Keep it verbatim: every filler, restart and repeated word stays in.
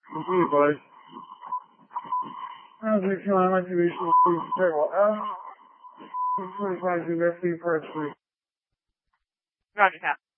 Complete, buddy. How's it feeling? I'd like to be so please table. Um, twenty-five to fifty per three. Roger that.